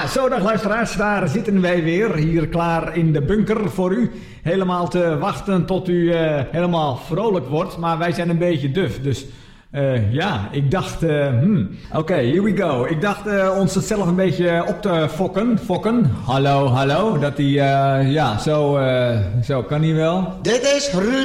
Zo dag luisteraars, daar zitten wij weer, hier klaar in de bunker voor u. Helemaal te wachten tot u helemaal vrolijk wordt, maar wij zijn een beetje duf, dus ik dacht, oké, here we go. Ik dacht ons het zelf een beetje op te fokken. Hallo, dat hij, zo kan hij wel. Dit is Ruud